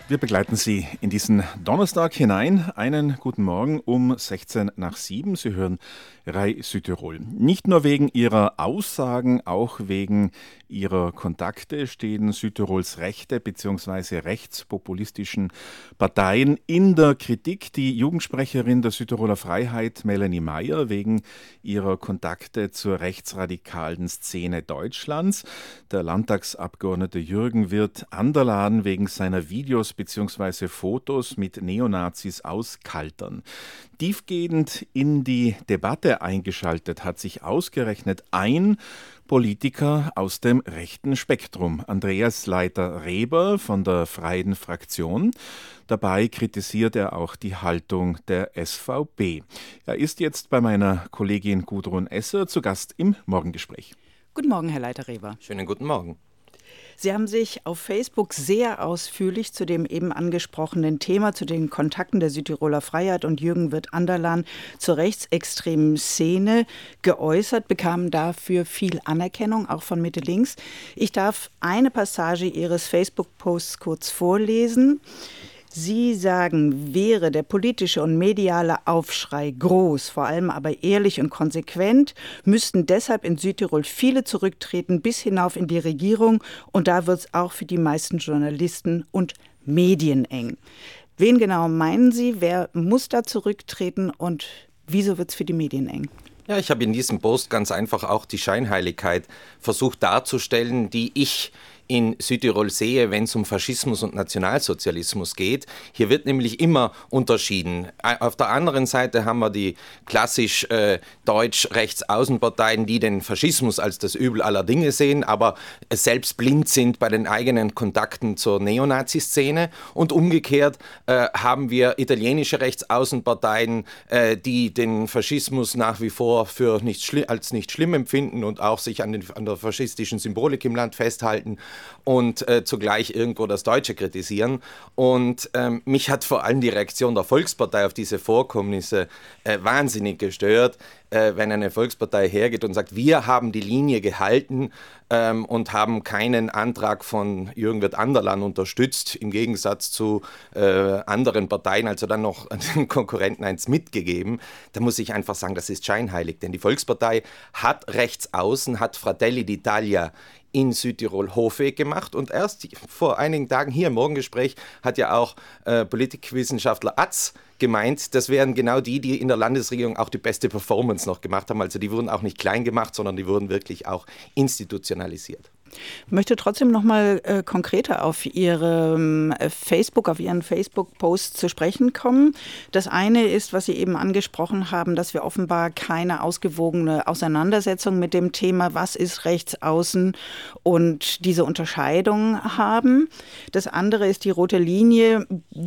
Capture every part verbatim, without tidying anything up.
Wir begleiten Sie in diesen Donnerstag hinein. Einen guten Morgen um sechzehn nach sieben. Sie hören Rai Südtirol. Nicht nur wegen ihrer Aussagen, auch wegen ihrer Kontakte stehen Südtirols rechte bzw. rechtspopulistischen Parteien in der Kritik. Die Jugendsprecherin der Südtiroler Freiheit, Melanie Meyer, wegen ihrer Kontakte zur rechtsradikalen Szene Deutschlands. Der Landtagsabgeordnete Jürgen Wirth Anderlan wegen seiner Videos bzw. Fotos mit Neonazis aus Kaltern. Tiefgehend in die Debatte eingeschaltet hat sich ausgerechnet ein Politiker aus dem rechten Spektrum, Andreas Leiter-Reber von der Freien Fraktion. Dabei kritisiert er auch die Haltung der S V B. Er ist jetzt bei meiner Kollegin Gudrun Esser zu Gast im Morgengespräch. Guten Morgen, Herr Leiter-Reber. Schönen guten Morgen. Sie haben sich auf Facebook sehr ausführlich zu dem eben angesprochenen Thema, zu den Kontakten der Südtiroler Freiheit und Jürgen Wirth Anderlan zur rechtsextremen Szene geäußert, bekamen dafür viel Anerkennung, auch von Mitte links. Ich darf eine Passage Ihres Facebook-Posts kurz vorlesen. Sie sagen, wäre der politische und mediale Aufschrei groß, vor allem aber ehrlich und konsequent, müssten deshalb in Südtirol viele zurücktreten bis hinauf in die Regierung und da wird es auch für die meisten Journalisten und Medien eng. Wen genau meinen Sie, wer muss da zurücktreten und wieso wird es für die Medien eng? Ja, ich habe in diesem Post ganz einfach auch die Scheinheiligkeit versucht darzustellen, die ich in Südtirol sehe, wenn es um Faschismus und Nationalsozialismus geht. Hier wird nämlich immer unterschieden. Auf der anderen Seite haben wir die klassisch äh, deutsch-rechtsaußenparteien, die den Faschismus als das Übel aller Dinge sehen, aber selbst blind sind bei den eigenen Kontakten zur Neonazi-Szene. Und umgekehrt äh, haben wir italienische Rechtsaußenparteien, äh, die den Faschismus nach wie vor für nicht schli- als nicht schlimm empfinden und auch sich an, den, an der faschistischen Symbolik im Land festhalten und äh, zugleich irgendwo das Deutsche kritisieren. Und ähm, mich hat vor allem die Reaktion der Volkspartei auf diese Vorkommnisse äh, wahnsinnig gestört, äh, wenn eine Volkspartei hergeht und sagt, wir haben die Linie gehalten ähm, und haben keinen Antrag von Jürgen Wirth Anderlan unterstützt, im Gegensatz zu äh, anderen Parteien, also dann noch den Konkurrenten eins mitgegeben. Da muss ich einfach sagen, das ist scheinheilig, denn die Volkspartei hat rechts außen, hat Fratelli d'Italia in Südtirol Hofweg gemacht und erst vor einigen Tagen hier im Morgengespräch hat ja auch äh, Politikwissenschaftler Atz gemeint, das wären genau die, die in der Landesregierung auch die beste Performance noch gemacht haben. Also die wurden auch nicht klein gemacht, sondern die wurden wirklich auch institutionalisiert. Ich möchte trotzdem noch mal äh, konkreter auf Ihre äh, Facebook, auf Ihren Facebook-Post zu sprechen kommen. Das eine ist, was Sie eben angesprochen haben, dass wir offenbar keine ausgewogene Auseinandersetzung mit dem Thema, was ist Rechtsaußen und diese Unterscheidung haben. Das andere ist die rote Linie,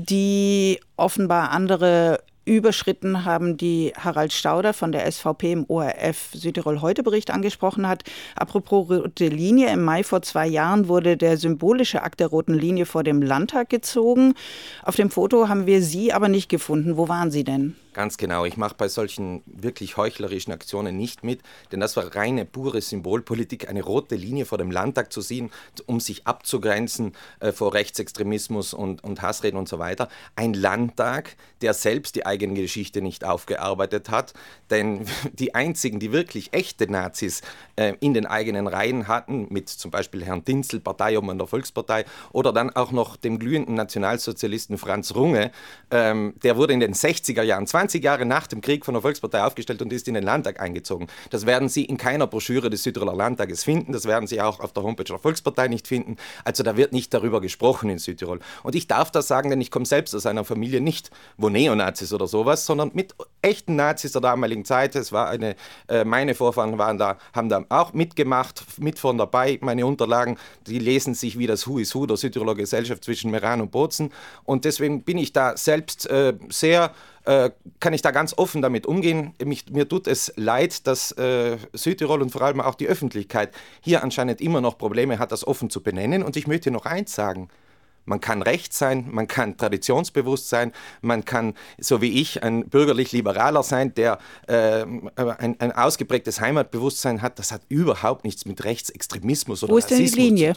die offenbar andere überschritten haben, die Harald Stauder von der S V P im O R F Südtirol heute Bericht angesprochen hat. Apropos rote Linie, im Mai vor zwei Jahren wurde der symbolische Akt der roten Linie vor dem Landtag gezogen. Auf dem Foto haben wir Sie aber nicht gefunden. Wo waren Sie denn? Ganz genau. Ich mache bei solchen wirklich heuchlerischen Aktionen nicht mit, denn das war reine, pure Symbolpolitik, eine rote Linie vor dem Landtag zu ziehen, um sich abzugrenzen äh, vor Rechtsextremismus und, und Hassreden und so weiter. Ein Landtag, der selbst die eigene Geschichte nicht aufgearbeitet hat, denn die einzigen, die wirklich echte Nazis äh, in den eigenen Reihen hatten, mit zum Beispiel Herrn Tinzel, Parteiobmann der Volkspartei, oder dann auch noch dem glühenden Nationalsozialisten Franz Runge, ähm, der wurde in den sechziger Jahren, zwanzig Jahre nach dem Krieg von der Volkspartei aufgestellt und ist in den Landtag eingezogen. Das werden Sie in keiner Broschüre des Südtiroler Landtages finden, das werden Sie auch auf der Homepage der Volkspartei nicht finden. Also da wird nicht darüber gesprochen in Südtirol. Und ich darf das sagen, denn ich komme selbst aus einer Familie nicht, wo Neonazis oder sowas, sondern mit echten Nazis der damaligen Zeit. Es war eine, äh, meine Vorfahren waren da, haben da auch mitgemacht, mit vorn dabei. Meine Unterlagen, die lesen sich wie das Who is Who der Südtiroler Gesellschaft zwischen Meran und Bozen. Und deswegen bin ich da selbst äh, sehr Äh, kann ich da ganz offen damit umgehen. Mich, mir tut es leid, dass äh, Südtirol und vor allem auch die Öffentlichkeit hier anscheinend immer noch Probleme hat, das offen zu benennen. Und ich möchte noch eins sagen. Man kann rechts sein, man kann traditionsbewusst sein, man kann, so wie ich, ein bürgerlich-liberaler sein, der äh, ein, ein ausgeprägtes Heimatbewusstsein hat. Das hat überhaupt nichts mit Rechtsextremismus oder Wo ist denn Rassismus die Linie? zu tun.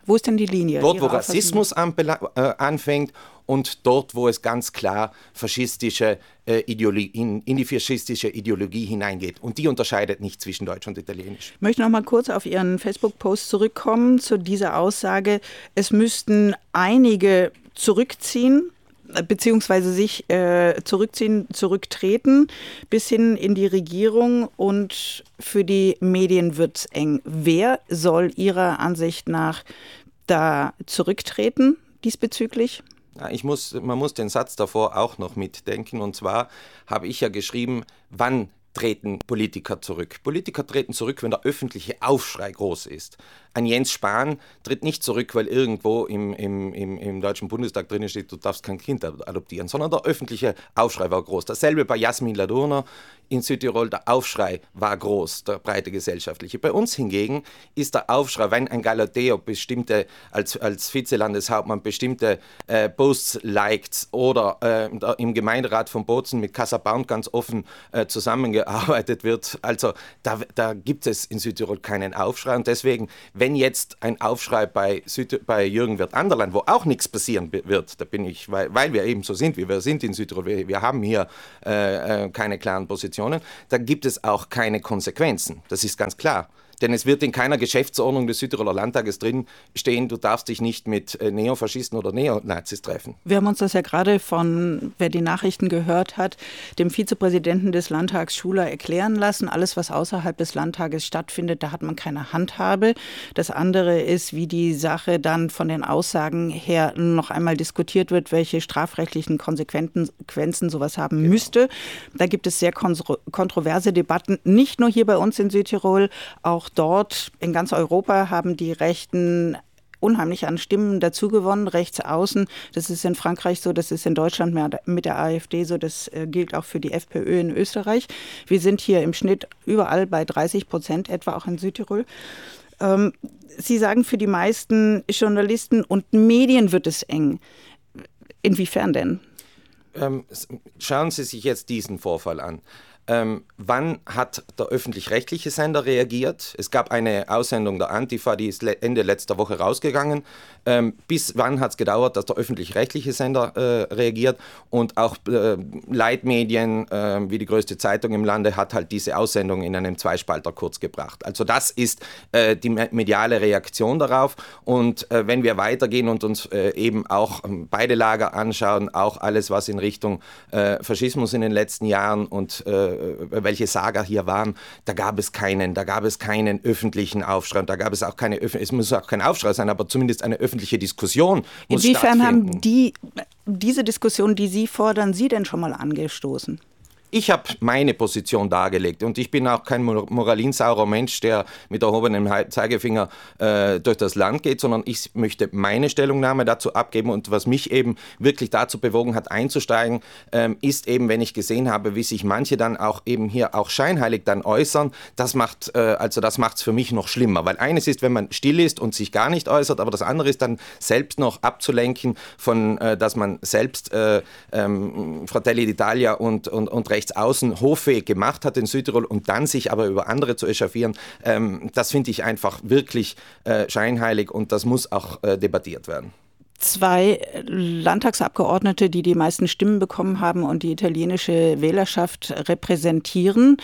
Wo ist denn die Linie? Dort, wo Rassismus anbela- äh, anfängt und dort, wo es ganz klar faschistische, äh, Ideologie, in, in die faschistische Ideologie hineingeht. Und die unterscheidet nicht zwischen Deutsch und Italienisch. Ich möchte noch mal kurz auf Ihren Facebook-Post zurückkommen zu dieser Aussage, es müssten einige zurückziehen, beziehungsweise sich äh, zurückziehen, zurücktreten, bis hin in die Regierung, und für die Medien wird es eng. Wer soll Ihrer Ansicht nach da zurücktreten diesbezüglich? Ja, ich muss, man muss den Satz davor auch noch mitdenken, und zwar habe ich ja geschrieben, wann treten Politiker zurück. Politiker treten zurück, wenn der öffentliche Aufschrei groß ist. Ein Jens Spahn tritt nicht zurück, weil irgendwo im, im, im, im Deutschen Bundestag drin steht, du darfst kein Kind adoptieren, sondern der öffentliche Aufschrei war groß. Dasselbe bei Jasmin Ladurner in Südtirol, der Aufschrei war groß, der breite gesellschaftliche. Bei uns hingegen ist der Aufschrei, wenn ein Galateo bestimmte, als, als Vizelandeshauptmann bestimmte äh, Posts liked oder äh, im Gemeinderat von Bozen mit Casablanca ganz offen äh, zusammengearbeitet wird, also da, da gibt es in Südtirol keinen Aufschrei, und deswegen, wenn jetzt ein Aufschrei bei, Süd- bei Jürgen Wirth-Anderlan, wo auch nichts passieren wird, da bin ich, weil, weil wir eben so sind, wie wir sind in Südtirol, wir, wir haben hier äh, keine klaren Positionen, da gibt es auch keine Konsequenzen. Das ist ganz klar. Denn es wird in keiner Geschäftsordnung des Südtiroler Landtages drin stehen, du darfst dich nicht mit Neofaschisten oder Neonazis treffen. Wir haben uns das ja gerade von, wer die Nachrichten gehört hat, dem Vizepräsidenten des Landtags Schuler erklären lassen. Alles, was außerhalb des Landtages stattfindet, da hat man keine Handhabe. Das andere ist, wie die Sache dann von den Aussagen her noch einmal diskutiert wird, welche strafrechtlichen Konsequenzen sowas haben genau. müsste. Da gibt es sehr kontroverse Debatten, nicht nur hier bei uns in Südtirol, auch dort in ganz Europa haben die Rechten unheimlich an Stimmen dazugewonnen, rechts außen. Das ist in Frankreich so, das ist in Deutschland mit der AfD so, das gilt auch für die FPÖ in Österreich. Wir sind hier im Schnitt überall bei dreißig Prozent, etwa auch in Südtirol. Ähm, Sie sagen, für die meisten Journalisten und Medien wird es eng. Inwiefern denn? Ähm, schauen Sie sich jetzt diesen Vorfall an. Ähm, wann hat der öffentlich-rechtliche Sender reagiert? Es gab eine Aussendung der Antifa, die ist Ende letzter Woche rausgegangen. Ähm, bis wann hat es gedauert, dass der öffentlich-rechtliche Sender äh, reagiert? Und auch äh, Leitmedien, äh, wie die größte Zeitung im Lande, hat halt diese Aussendung in einem Zweispalter kurz gebracht. Also das ist äh, die mediale Reaktion darauf. Und äh, wenn wir weitergehen und uns äh, eben auch äh, beide Lager anschauen, auch alles, was in Richtung äh, Faschismus in den letzten Jahren und äh, welche Saga hier waren, da gab es keinen, da gab es keinen öffentlichen Aufschrei, und da gab es auch keine, es muss auch kein Aufschrei sein, aber zumindest eine öffentliche Diskussion muss Inwiefern stattfinden. haben die, diese Diskussion, die Sie fordern, Sie denn schon mal angestoßen? Ich habe meine Position dargelegt, und ich bin auch kein moralinsaurer Mensch, der mit erhobenem Zeigefinger äh, durch das Land geht, sondern ich möchte meine Stellungnahme dazu abgeben, und was mich eben wirklich dazu bewogen hat, einzusteigen, ähm, ist eben, wenn ich gesehen habe, wie sich manche dann auch eben hier auch scheinheilig dann äußern, das macht äh, also das macht's für mich noch schlimmer, weil eines ist, wenn man still ist und sich gar nicht äußert, aber das andere ist dann selbst noch abzulenken von, äh, dass man selbst äh, ähm, Fratelli d'Italia und, und, und Recht außen hoffähig gemacht hat in Südtirol und dann sich aber über andere zu echauffieren, ähm, das finde ich einfach wirklich äh, scheinheilig, und das muss auch äh, debattiert werden. Zwei Landtagsabgeordnete, die die meisten Stimmen bekommen haben und die italienische Wählerschaft repräsentieren.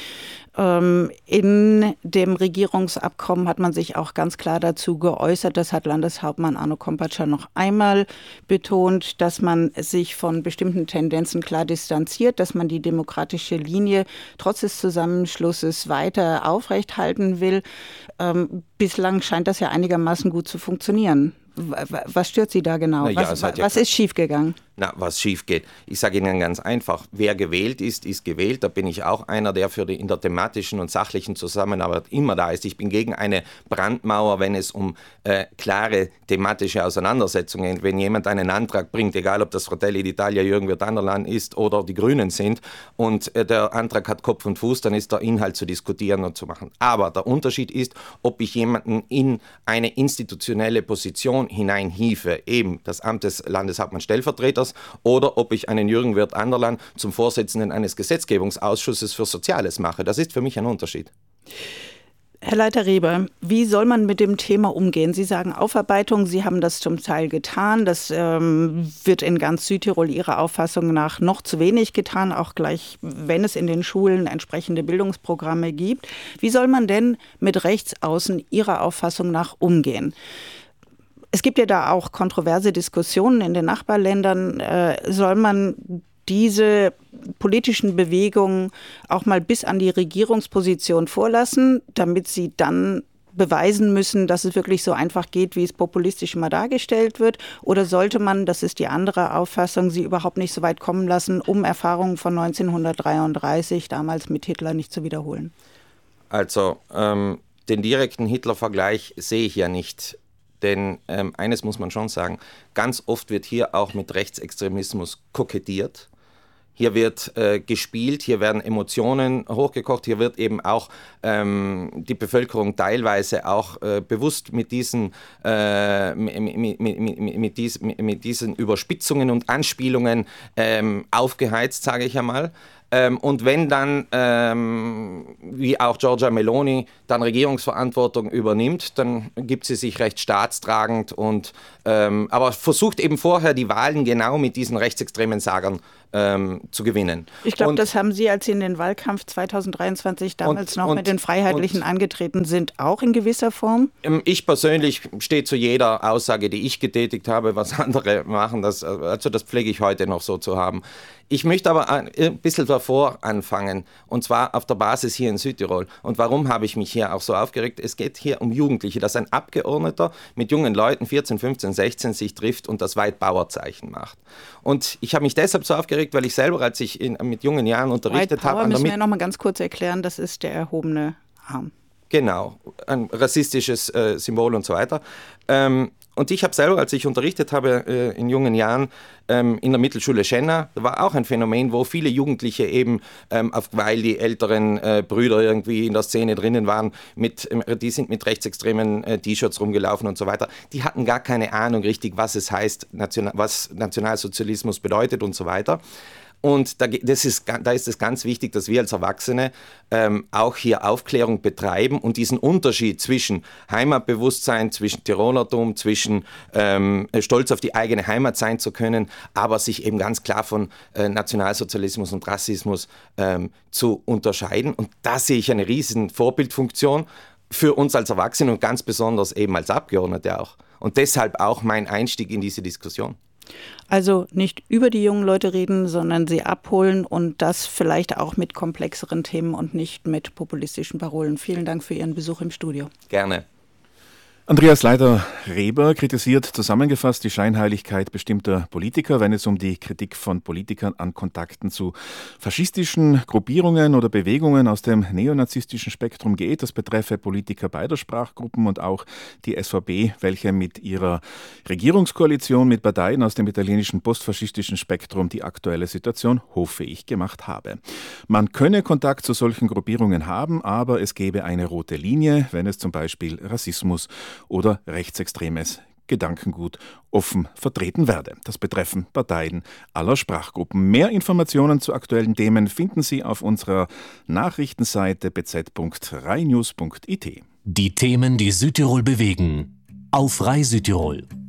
In dem Regierungsabkommen hat man sich auch ganz klar dazu geäußert, das hat Landeshauptmann Arno Kompatscher noch einmal betont, dass man sich von bestimmten Tendenzen klar distanziert, dass man die demokratische Linie trotz des Zusammenschlusses weiter aufrechthalten will. Bislang scheint das ja einigermaßen gut zu funktionieren. Was stört Sie da genau? Na ja, was ja was ist schiefgegangen? Na, was schief geht. Ich sage Ihnen ganz einfach, wer gewählt ist, ist gewählt. Da bin ich auch einer, der für die in der thematischen und sachlichen Zusammenarbeit immer da ist. Ich bin gegen eine Brandmauer, wenn es um äh, klare thematische Auseinandersetzungen geht. Wenn jemand einen Antrag bringt, egal ob das Fratelli d'Italia, Jürgen Wirth-Anderlan ist oder die Grünen sind, und äh, der Antrag hat Kopf und Fuß, dann ist der Inhalt zu diskutieren und zu machen. Aber der Unterschied ist, ob ich jemanden in eine institutionelle Position hineinhiefe, eben das Amt des Landeshauptmanns Stellvertreters, oder ob ich einen Jürgen Wirth-Anderlan zum Vorsitzenden eines Gesetzgebungsausschusses für Soziales mache. Das ist für mich ein Unterschied. Herr Leiter-Reber, wie soll man mit dem Thema umgehen? Sie sagen Aufarbeitung, Sie haben das zum Teil getan. Das ähm, wird in ganz Südtirol Ihrer Auffassung nach noch zu wenig getan, auch gleich, wenn es in den Schulen entsprechende Bildungsprogramme gibt. Wie soll man denn mit Rechtsaußen Ihrer Auffassung nach umgehen? Es gibt ja da auch kontroverse Diskussionen in den Nachbarländern. Äh, soll man diese politischen Bewegungen auch mal bis an die Regierungsposition vorlassen, damit sie dann beweisen müssen, dass es wirklich so einfach geht, wie es populistisch immer dargestellt wird? Oder sollte man, das ist die andere Auffassung, sie überhaupt nicht so weit kommen lassen, um Erfahrungen von neunzehnhundertdreiunddreißig, damals mit Hitler, nicht zu wiederholen? Also ähm, den direkten Hitler-Vergleich sehe ich ja nicht. Denn ähm, eines muss man schon sagen, ganz oft wird hier auch mit Rechtsextremismus kokettiert. Hier wird äh, gespielt, hier werden Emotionen hochgekocht, hier wird eben auch ähm, die Bevölkerung teilweise auch äh, bewusst mit diesen, äh, mit, mit, mit, mit, dies, mit, mit diesen Überspitzungen und Anspielungen ähm, aufgeheizt, sage ich einmal. Ähm, und wenn dann, ähm, wie auch Giorgia Meloni, dann Regierungsverantwortung übernimmt, dann gibt sie sich recht staatstragend und ähm, aber versucht eben vorher die Wahlen genau mit diesen rechtsextremen Sagern ähm, zu gewinnen. Ich glaube, das haben Sie, als Sie in den Wahlkampf zweitausenddreiundzwanzig damals und, noch und, mit den Freiheitlichen und, angetreten sind, auch in gewisser Form? Ich persönlich stehe zu jeder Aussage, die ich getätigt habe, was andere machen. Das, also das pflege ich heute noch so zu haben. Ich möchte aber ein bisschen davor anfangen, und zwar auf der Basis hier in Südtirol. Und warum habe ich mich hier auch so aufgeregt? Es geht hier um Jugendliche, dass ein Abgeordneter mit jungen Leuten, vierzehn, fünfzehn, sechzehn, sich trifft und das White-Power-Zeichen macht. Und ich habe mich deshalb so aufgeregt, weil ich selber, als ich in, mit jungen Jahren unterrichtet habe... White Power müssen wir ja noch mal ganz kurz erklären, das ist der erhobene Arm. Genau, ein rassistisches äh, Symbol und so weiter. Ähm, Und ich habe selber, als ich unterrichtet habe äh, in jungen Jahren ähm, in der Mittelschule Schenna, da war auch ein Phänomen, wo viele Jugendliche eben, ähm, auf, weil die älteren äh, Brüder irgendwie in der Szene drinnen waren, mit, äh, die sind mit rechtsextremen äh, T-Shirts rumgelaufen und so weiter. Die hatten gar keine Ahnung richtig, was es heißt, Nation- was Nationalsozialismus bedeutet und so weiter. Und da, das ist, da ist es ganz wichtig, dass wir als Erwachsene ähm, auch hier Aufklärung betreiben und diesen Unterschied zwischen Heimatbewusstsein, zwischen Tirolertum, zwischen ähm, Stolz auf die eigene Heimat sein zu können, aber sich eben ganz klar von äh, Nationalsozialismus und Rassismus ähm, zu unterscheiden. Und da sehe ich eine riesen Vorbildfunktion für uns als Erwachsene und ganz besonders eben als Abgeordnete auch. Und deshalb auch mein Einstieg in diese Diskussion. Also nicht über die jungen Leute reden, sondern sie abholen und das vielleicht auch mit komplexeren Themen und nicht mit populistischen Parolen. Vielen Dank für Ihren Besuch im Studio. Gerne. Andreas Leiter-Reber kritisiert zusammengefasst die Scheinheiligkeit bestimmter Politiker, wenn es um die Kritik von Politikern an Kontakten zu faschistischen Gruppierungen oder Bewegungen aus dem neonazistischen Spektrum geht. Das betreffe Politiker beider Sprachgruppen und auch die S V B, welche mit ihrer Regierungskoalition mit Parteien aus dem italienischen postfaschistischen Spektrum die aktuelle Situation hoffähig gemacht habe. Man könne Kontakt zu solchen Gruppierungen haben, aber es gebe eine rote Linie, wenn es zum Beispiel Rassismus oder rechtsextremes Gedankengut offen vertreten werde. Das betreffen Parteien aller Sprachgruppen. Mehr Informationen zu aktuellen Themen finden Sie auf unserer Nachrichtenseite b z punkt rainews punkt i t. Die Themen, die Südtirol bewegen. Auf Rai Südtirol.